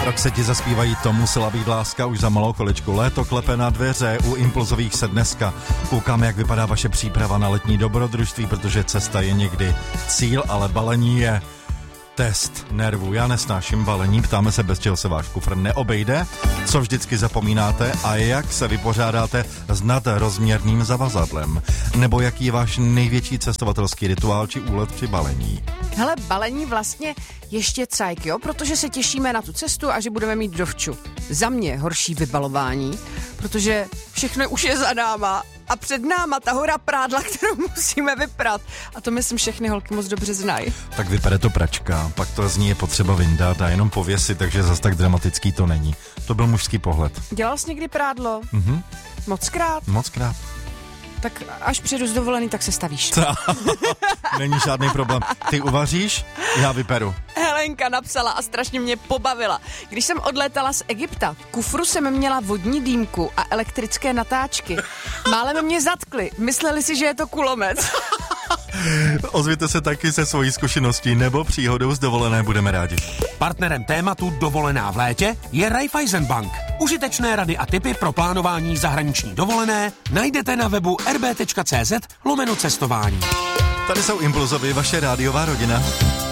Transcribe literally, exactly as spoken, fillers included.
rok se ti zaspívají To musela být láska už za malou chviličku. Léto klepe na dveře, u Impulzových se dneska koukáme, jak vypadá vaše příprava na letní dobrodružství, protože cesta je někdy cíl, ale balení je test nervů. Já nesnáším balení, ptáme se, bez čeho se váš kufr neobejde, co vždycky zapomínáte a jak se vypořádáte s nadrozměrným zavazadlem. Nebo jaký je váš největší cestovatelský rituál či úlet při balení. Hele, balení vlastně ještě cajk, jo, protože se těšíme na tu cestu a že budeme mít dovču. Za mě horší vybalování, protože všechno už je za náma a před náma ta hora prádla, kterou musíme vyprat. A to myslím všechny holky moc dobře znají. Tak vypere to pračka, pak to z ní je potřeba vyndat a jenom pověsit, takže zas tak dramatický to není. To byl mužský pohled. Dělal jsi někdy prádlo? Mhm. Mockrát? Mockrát. Tak až přijedu z dovolený, tak se stavíš. Není žádný problém. Ty uvaříš, já vyperu. Helenka napsala a strašně mě pobavila. Když jsem odlétala z Egypta, v kufru jsem měla vodní dýmku a elektrické natáčky. Málem mě zatkli. Mysleli si, že je to kulomet. Ozvěte se taky se svojí zkušeností nebo příhodou z dovolené, budeme rádi. Partnerem tématu Dovolená v létě je Raiffeisen Bank. Užitečné rady a tipy pro plánování zahraniční dovolené najdete na webu r b tečka c z lomeno cestování. Tady jsou Impulzovi, vaše rádiová rodina.